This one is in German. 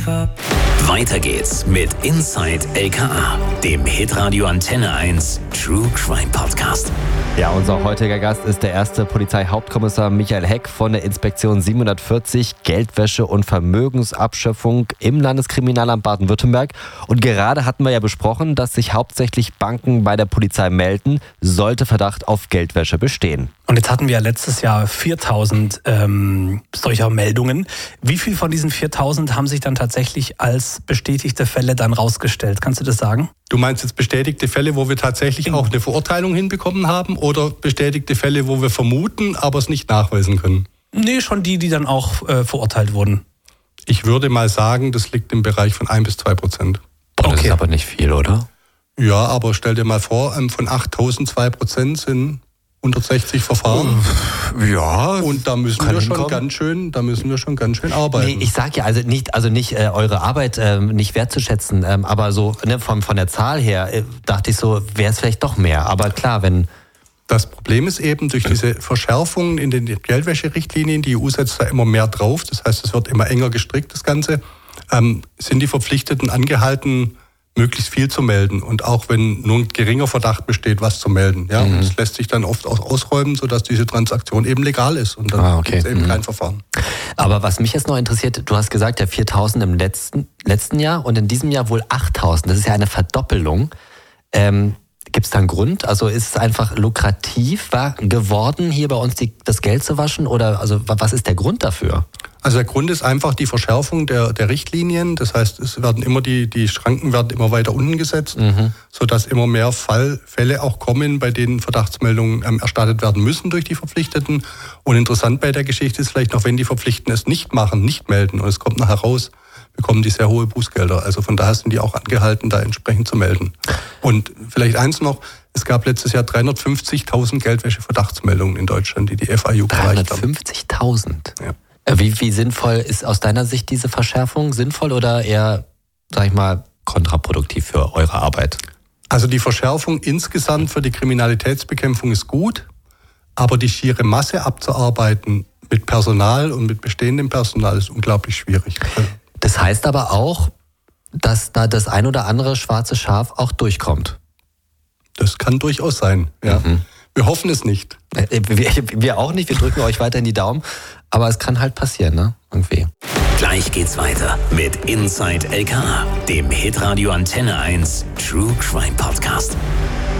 Weiter geht's mit Inside LKA, dem Hitradio Antenne 1 True Crime Podcast. Ja, unser heutiger Gast ist der erste Polizeihauptkommissar Michael Heck von der Inspektion 740 Geldwäsche und Vermögensabschöpfung im Landeskriminalamt Baden-Württemberg. Und gerade hatten wir ja besprochen, dass sich hauptsächlich Banken bei der Polizei melden, sollte Verdacht auf Geldwäsche bestehen. Und jetzt hatten wir ja letztes Jahr 4000 solcher Meldungen. Wie viel von diesen 4000 haben sich dann tatsächlich als bestätigte Fälle dann rausgestellt? Kannst du das sagen? Du meinst jetzt bestätigte Fälle, wo wir tatsächlich auch eine Verurteilung hinbekommen haben, oder bestätigte Fälle, wo wir vermuten, aber es nicht nachweisen können? Nee, schon die dann auch verurteilt wurden. Ich würde mal sagen, das liegt im Bereich von 1-2%. Das ist aber nicht viel, oder? Ja, aber stell dir mal vor, von 8.000 2% sind 160 Verfahren. Ja. Und da müssen wir schon ganz schön arbeiten. Nee, ich sag ja nicht eure Arbeit nicht wertzuschätzen, aber so von der Zahl her dachte ich so, wäre es vielleicht doch mehr. Aber klar, wenn... Das Problem ist eben, durch diese Verschärfungen in den Geldwäscherichtlinien, die EU setzt da immer mehr drauf, das heißt, es wird immer enger gestrickt, das Ganze, sind die Verpflichteten angehalten, möglichst viel zu melden. Und auch wenn nur ein geringer Verdacht besteht, was zu melden. Ja? Und das lässt sich dann oft auch ausräumen, sodass diese Transaktion eben legal ist. Und dann gibt es eben kein Verfahren. Aber was mich jetzt noch interessiert, du hast gesagt, ja 4.000 im letzten Jahr und in diesem Jahr wohl 8.000. Das ist ja eine Verdoppelung. Gibt es da einen Grund? Also ist es einfach lukrativ geworden, hier bei uns das Geld zu waschen? Oder also was ist der Grund dafür? Also der Grund ist einfach die Verschärfung der Richtlinien. Das heißt, es werden immer die Schranken werden immer weiter unten gesetzt, sodass immer mehr Fälle auch kommen, bei denen Verdachtsmeldungen erstattet werden müssen durch die Verpflichteten. Und interessant bei der Geschichte ist vielleicht noch, wenn die Verpflichteten es nicht machen, nicht melden und es kommt nachher raus, bekommen die sehr hohe Bußgelder. Also von daher sind die auch angehalten, da entsprechend zu melden. Und vielleicht eins noch, es gab letztes Jahr 350.000 Geldwäsche-Verdachtsmeldungen in Deutschland, die FIU gereicht haben. 350.000? Ja. Wie sinnvoll ist aus deiner Sicht diese Verschärfung? Sinnvoll oder eher, sag ich mal, kontraproduktiv für eure Arbeit? Also die Verschärfung insgesamt für die Kriminalitätsbekämpfung ist gut, aber die schiere Masse abzuarbeiten mit Personal und mit bestehendem Personal ist unglaublich schwierig. Das heißt aber auch, dass da das ein oder andere schwarze Schaf auch durchkommt. Das kann durchaus sein, ja. Wir hoffen es nicht. Wir auch nicht, wir drücken euch weiterhin die Daumen, aber es kann halt passieren, ne? Irgendwie. Gleich geht's weiter mit Inside LKA, dem Hitradio Antenne 1 True Crime Podcast.